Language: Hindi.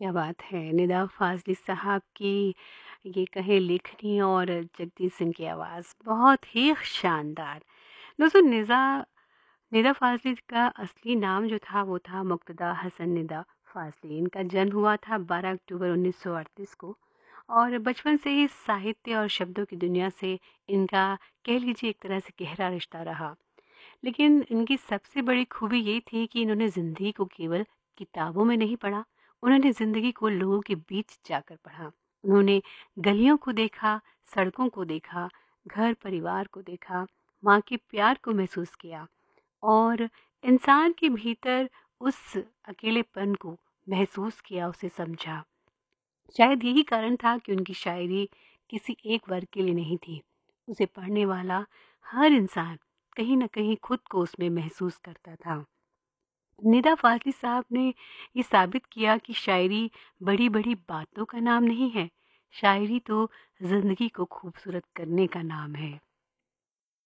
क्या बात है! निदा फ़ाज़ली साहब की ये कहें लेखनी और जगजीत सिंह की आवाज़ बहुत ही शानदार। दोस्तों निदा फ़ाज़ली का असली नाम जो था वो था मुक़्तदा हसन निदा फ़ाज़ली। इनका जन्म हुआ था 12 अक्टूबर 1938 को और बचपन से ही साहित्य और शब्दों की दुनिया से इनका कह लीजिए एक तरह से गहरा रिश्ता रहा। लेकिन इनकी सबसे बड़ी खूबी ये थी कि इन्होंने ज़िंदगी को केवल किताबों में नहीं पढ़ा, उन्होंने ज़िंदगी को लोगों के बीच जाकर पढ़ा। उन्होंने गलियों को देखा, सड़कों को देखा, घर परिवार को देखा, माँ के प्यार को महसूस किया और इंसान के भीतर उस अकेलेपन को महसूस किया, उसे समझा। शायद यही कारण था कि उनकी शायरी किसी एक वर्ग के लिए नहीं थी। उसे पढ़ने वाला हर इंसान कहीं न कहीं खुद को उसमें महसूस करता था। निदा फ़ाज़ली साहब ने ये साबित किया कि शायरी बड़ी-बड़ी बातों का नाम नहीं है, शायरी तो ज़िंदगी को खूबसूरत करने का नाम है।